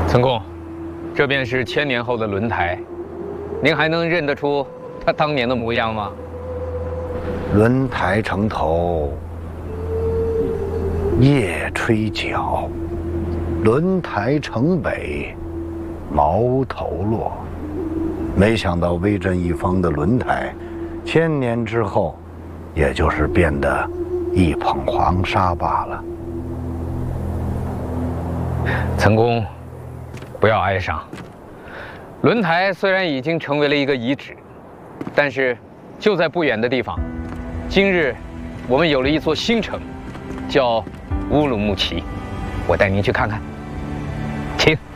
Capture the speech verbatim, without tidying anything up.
曾公，这便是千年后的轮台，您还能认得出它当年的模样吗？ 轮台城头夜吹角，轮台城北茅头落。没想到威震一方的轮台，千年之后，也就是变得一捧黄沙罢了。 曾公，不要哀伤。轮台虽然已经成为了一个遗址，但是就在不远的地方，今日我们有了一座新城，叫乌鲁木齐。我带您去看看，请。